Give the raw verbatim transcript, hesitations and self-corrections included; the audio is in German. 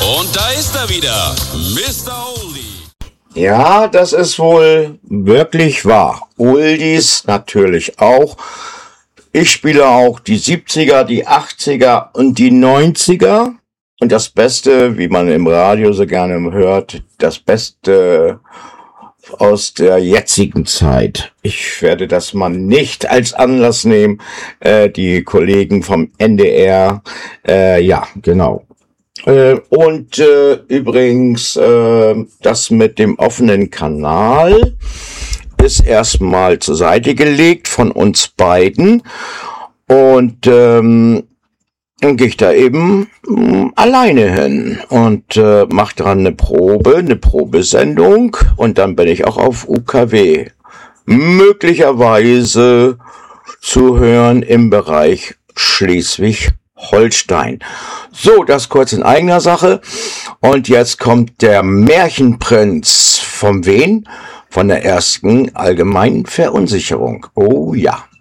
Und da ist er wieder, Mister Oldie. Ja, das ist wohl wirklich wahr. Oldies natürlich auch. Ich spiele auch die siebziger, die achtziger und die neunziger. Und das Beste, wie man im Radio so gerne hört, das Beste aus der jetzigen Zeit. Ich werde das mal nicht als Anlass nehmen. Äh, die Kollegen vom N D R, äh, ja, genau. Äh, und äh, übrigens, äh, das mit dem offenen Kanal ist erstmal zur Seite gelegt von uns beiden. Und ähm, dann gehe ich da eben mh, alleine hin und äh, mache dran eine Probe, eine Probesendung. Und dann bin ich auch auf U K W. Möglicherweise zu hören im Bereich Schleswig-Holstein. So, das kurz in eigener Sache. Und jetzt kommt der Märchenprinz. Von wen? Von der ersten allgemeinen Verunsicherung. Oh ja.